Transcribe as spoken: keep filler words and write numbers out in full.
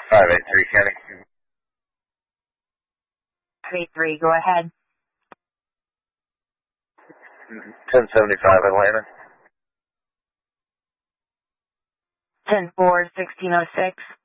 five eight three, Kenny. five eight three, go ahead. ten seventy-five, Atlanta. ten four, sixteen oh six.